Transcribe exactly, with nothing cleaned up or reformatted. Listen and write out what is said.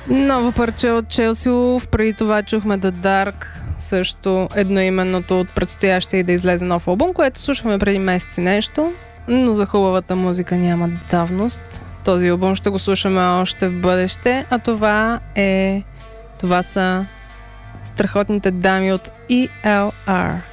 Ново парче от Челси Улф, преди това чухме The Dark, също едноименното от предстоящия и да излезе нов албум, което слушахме преди месеци нещо, но за хубавата музика няма давност. Този албум ще го слушаме още в бъдеще, а това е... това са страхотните дами от и ел ар.